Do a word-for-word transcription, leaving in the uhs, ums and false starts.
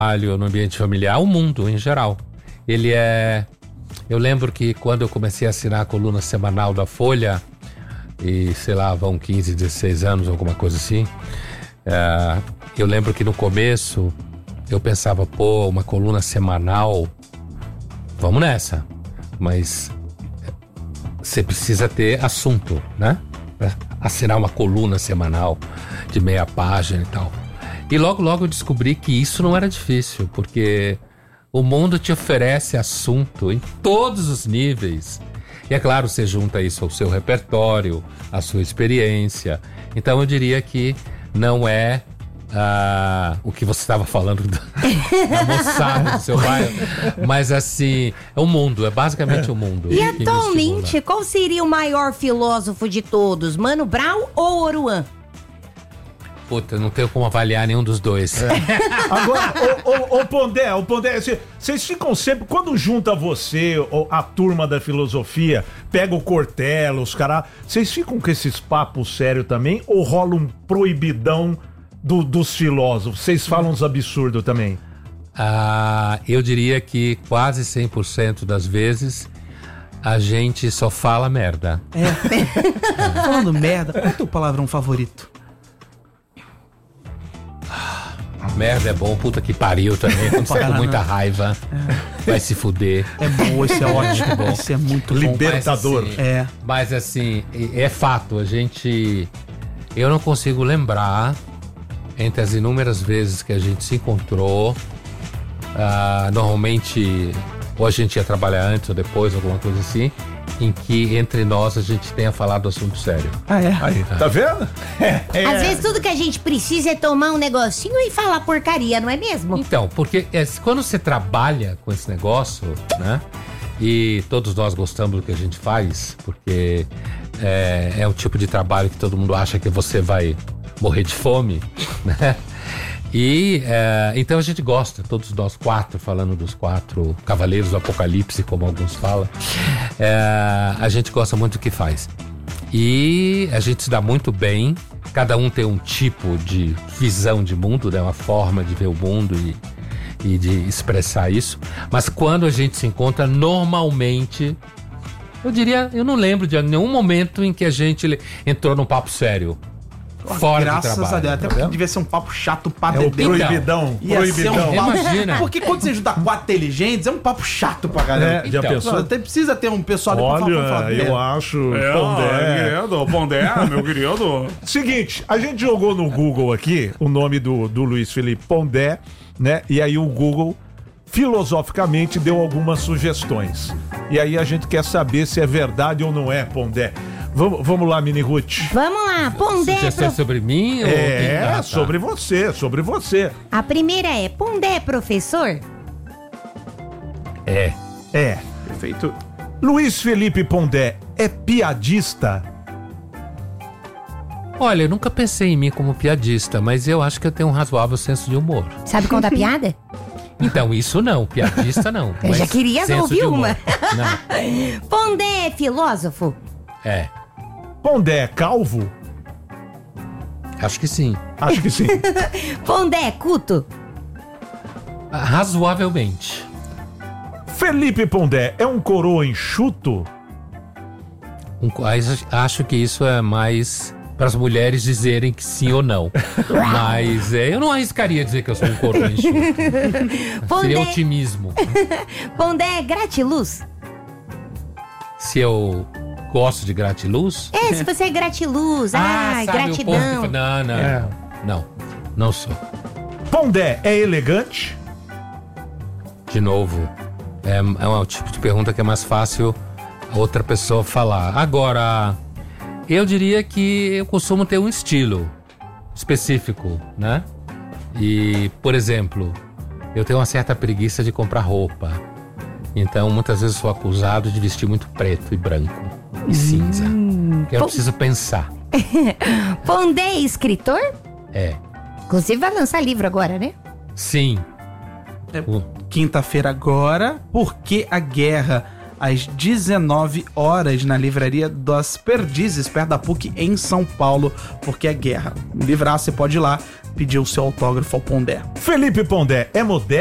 no ambiente familiar, o mundo em geral. Ele é... Eu lembro que quando eu comecei a assinar a coluna semanal da Folha, e sei lá, vão quinze, dezesseis anos, alguma coisa assim, é, eu lembro que no começo eu pensava, pô, uma coluna semanal, vamos nessa. Mas você precisa ter assunto, né? Pra assinar uma coluna semanal de meia página e tal. E logo, logo eu descobri que isso não era difícil, porque o mundo te oferece assunto em todos os níveis. E é claro, você junta isso ao seu repertório, à sua experiência. Então eu diria que não é ah, o que você estava falando da, da moçada do seu bairro, mas assim, é o mundo, é basicamente o mundo. E atualmente, qual seria o maior filósofo de todos, Mano Brown ou Oruan? Puta, não tenho como avaliar nenhum dos dois. É. Agora, o, o, o Pondé, o Pondé, vocês ficam sempre, quando junta você, a turma da filosofia, pega o Cortella, os caras, vocês ficam com esses papos sérios também, ou rola um proibidão do, dos filósofos? Vocês falam uns absurdos também? Ah, eu diria que quase cem por cento das vezes a gente só fala merda. É. Falando merda, qual é o teu palavrão favorito? Merda é bom, puta que pariu também. Quando você tá com muita raiva, é. vai se fuder. É bom, isso é ótimo. Bom. Isso é muito libertador. Bom. Mas, assim, é. mas assim, é fato, a gente... Eu não consigo lembrar, entre as inúmeras vezes que a gente se encontrou, uh, normalmente, ou a gente ia trabalhar antes ou depois, alguma coisa assim, em que entre nós a gente tenha falado assunto sério. Ah, é? Aí, tá vendo? É, é. Às vezes tudo que a gente precisa é tomar um negocinho e falar porcaria, não é mesmo? Então, porque é, quando você trabalha com esse negócio, né? E todos nós gostamos do que a gente faz, porque é, é o tipo de trabalho que todo mundo acha que você vai morrer de fome, né? E é, então a gente gosta, todos nós quatro, falando dos quatro cavaleiros do apocalipse, como alguns falam, é, a gente gosta muito do que faz. E a gente se dá muito bem, cada um tem um tipo de visão de mundo, né, uma forma de ver o mundo e, e de expressar isso. Mas quando a gente se encontra, normalmente, eu diria, eu não lembro de nenhum momento em que a gente entrou num papo sério. Fora Graças trabalho, a Deus, até tá porque vendo? devia ser um papo chato pra É o dedéu. proibidão, Ia proibidão. ser um papo... Imagina. Porque quando você junta quatro inteligentes, é um papo chato pra caramba. É, já Então, pensou? Até precisa ter um pessoal ali pra falar, pra falar Olha, eu merda. acho, É, Pondé. querido, Pondé, meu querido. Seguinte, a gente jogou no Google aqui o nome do, do Luiz Felipe Pondé, né? E aí o Google filosoficamente deu algumas sugestões. E aí a gente quer saber se é verdade ou não é, Pondé. Vamos, vamos lá, Mini Ruth. Vamos lá, Pondé. Sugestão Prof... sobre mim? É, ou... ah, tá. sobre você, sobre você. A primeira é, Pondé é professor? É. É. Perfeito. Luiz Felipe Pondé é piadista? Olha, eu nunca pensei em mim como piadista, mas eu acho que eu tenho um razoável senso de humor. Sabe contar piada? Então, isso não, piadista não. Eu já queria senso ouvir de humor. uma. Não, Pondé é filósofo? é, Pondé é calvo? acho que sim. Acho que sim. Pondé é culto? Ah, razoavelmente. Felipe Pondé é um coroa enxuto? Um, acho que isso é mais para as mulheres dizerem que sim ou não. Mas é, eu não arriscaria dizer que eu sou um coroa enxuto. Pondé... Seria otimismo. Pondé é gratiluz? Se eu gosto de gratiluz... É, se você é gratiluz, ai, sabe, o povo gratidão. que fala, Não, não, É. não, não sou. Pondé é elegante? De novo, é, é um tipo de pergunta que é mais fácil outra pessoa falar. Agora, eu diria que eu costumo ter um estilo específico, né? E, por exemplo, eu tenho uma certa preguiça de comprar roupa. Então, muitas vezes sou acusado de vestir muito preto e branco e cinza. Eu Pô. preciso pensar. Pondé é escritor? É, Inclusive vai lançar livro agora, né? sim. É, O- Quinta-feira agora, Por que a Guerra? às dezenove horas, na livraria das Perdizes, perto da P U C, em São Paulo, porque é guerra. Livrar, você pode ir lá pedir o seu autógrafo ao Pondé. Felipe Pondé é moderno?